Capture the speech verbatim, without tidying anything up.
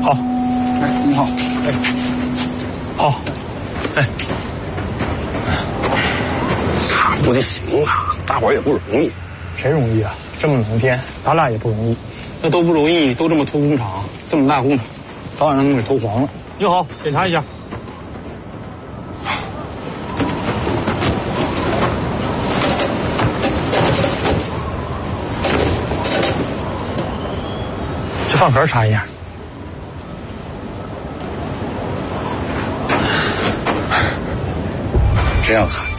好， 哎，你好，哎， 好，哎， 他不得行啊，大伙儿也不容易。 谁容易啊？这么冷的天，咱俩也不容易。那都不容易，都这么拖工厂，这么大工厂，早晚让他们给拖黄了。你好，检查一下。这饭盒查一下。 这样看。